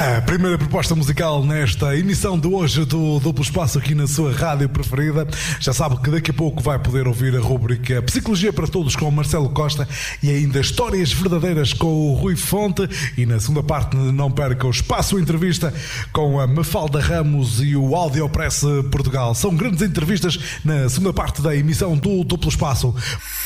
A primeira proposta musical nesta emissão de hoje do Duplo Espaço aqui na sua rádio preferida. Já sabe que daqui a pouco vai poder ouvir a rubrica Psicologia para Todos com o Marcelo Costa e ainda Histórias Verdadeiras com o Rui Fonte. E na segunda parte não perca o Espaço Entrevista com a Mafalda Ramos e o Audiopress Portugal. São grandes entrevistas na segunda parte da emissão do Duplo Espaço.